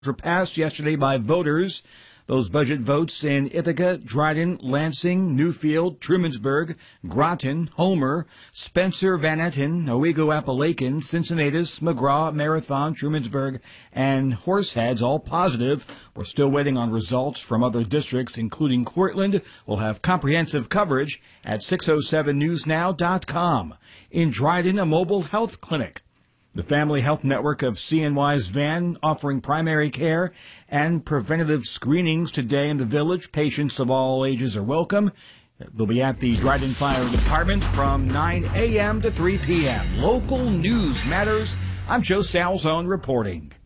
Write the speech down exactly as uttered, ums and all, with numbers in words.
were passed yesterday by voters. Those budget votes in Ithaca, Dryden, Lansing, Newfield, Trumansburg, Groton, Homer, Spencer, Van Etten, Owego, Appalachian, Cincinnatus, McGraw, Marathon, Trumansburg, and Horseheads, all positive. We're still waiting on results from other districts, including Cortland. We'll have comprehensive coverage at six oh seven news now dot com. In Dryden, a mobile health clinic. The Family Health Network of C N Y's Van offering primary care and preventative screenings today in the village. Patients of all ages are welcome. They'll be at the Dryden Fire Department from nine a.m. to three p.m. Local news matters. I'm Joe Salzone reporting.